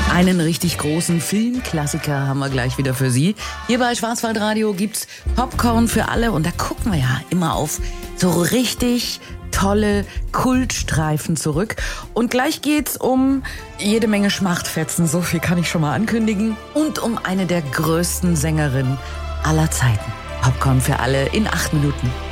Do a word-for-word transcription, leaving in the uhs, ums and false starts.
Einen richtig großen Filmklassiker haben wir gleich wieder für Sie. Hier bei Schwarzwaldradio gibt's Popcorn für alle und da gucken wir ja immer auf so richtig tolle Kultstreifen zurück. Und gleich geht's um jede Menge Schmachtfetzen, so viel kann ich schon mal ankündigen. Und um eine der größten Sängerinnen aller Zeiten. Popcorn für alle in acht Minuten.